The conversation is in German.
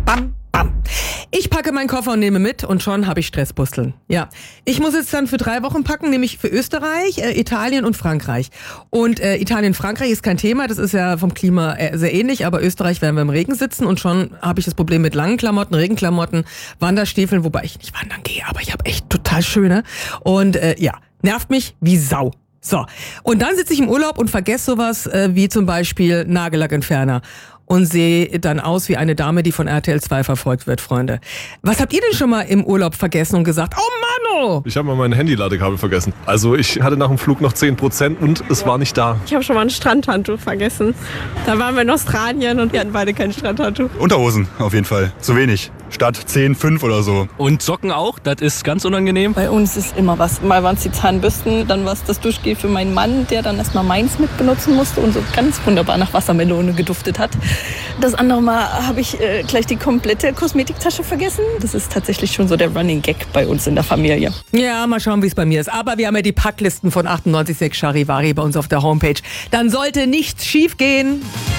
bam, bam. Ich packe meinen Koffer und nehme mit und schon habe ich Stresspusteln. Ja, ich muss jetzt dann für 3 Wochen packen, nämlich für Österreich, Italien und Frankreich. Und Italien, Frankreich ist kein Thema, das ist ja vom Klima sehr ähnlich, aber Österreich werden wir im Regen sitzen und schon habe ich das Problem mit langen Klamotten, Regenklamotten, Wanderstiefeln, wobei ich nicht wandern gehe, aber ich habe echt total schöne. Und nervt mich wie Sau. So, und dann sitze ich im Urlaub und vergesse sowas wie zum Beispiel Nagellackentferner und sehe dann aus wie eine Dame, die von RTL 2 verfolgt wird, Freunde. Was habt ihr denn schon mal im Urlaub vergessen und gesagt, oh Mann, oh! Ich habe mal mein Handy-Ladekabel vergessen. Also ich hatte nach dem Flug noch 10% und es war nicht da. Ich habe schon mal ein Strandhandtuch vergessen. Da waren wir in Australien und wir hatten beide kein Strandhandtuch. Unterhosen auf jeden Fall, zu wenig. Statt 10, 5 oder so. Und Socken auch, das ist ganz unangenehm. Bei uns ist immer was. Mal waren es die Zahnbürsten, dann war es das Duschgel für meinen Mann, der dann erstmal meins mit benutzen musste und so ganz wunderbar nach Wassermelone geduftet hat. Das andere Mal habe ich gleich die komplette Kosmetiktasche vergessen. Das ist tatsächlich schon so der Running Gag bei uns in der Familie. Ja, mal schauen, wie es bei mir ist. Aber wir haben ja die Packlisten von 98.6 Charivari bei uns auf der Homepage. Dann sollte nichts schief gehen.